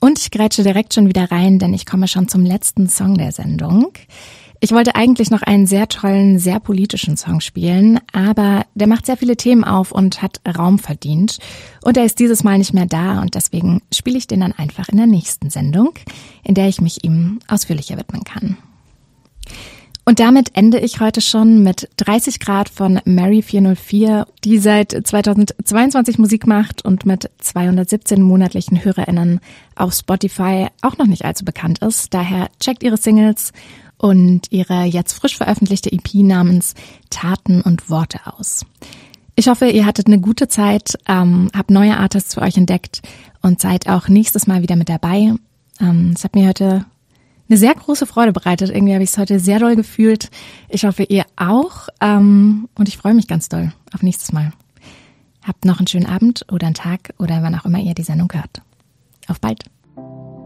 Und ich grätsche direkt schon wieder rein, denn ich komme schon zum letzten Song der Sendung. Ich wollte eigentlich noch einen sehr tollen, sehr politischen Song spielen, aber der macht sehr viele Themen auf und hat Raum verdient. Und er ist dieses Mal nicht mehr da und deswegen spiele ich den dann einfach in der nächsten Sendung, in der ich mich ihm ausführlicher widmen kann. Und damit ende ich heute schon mit 30 Grad von Mary 404, die seit 2022 Musik macht und mit 217 monatlichen HörerInnen auf Spotify auch noch nicht allzu bekannt ist. Daher checkt ihre Singles und ihre jetzt frisch veröffentlichte EP namens Taten und Worte aus. Ich hoffe, ihr hattet eine gute Zeit, habt neue Artists für euch entdeckt und seid auch nächstes Mal wieder mit dabei. Es hat mir heute eine sehr große Freude bereitet. Irgendwie habe ich es heute sehr doll gefühlt. Ich hoffe, ihr auch. Und ich freue mich ganz doll auf nächstes Mal. Habt noch einen schönen Abend oder einen Tag oder wann auch immer ihr die Sendung hört. Auf bald.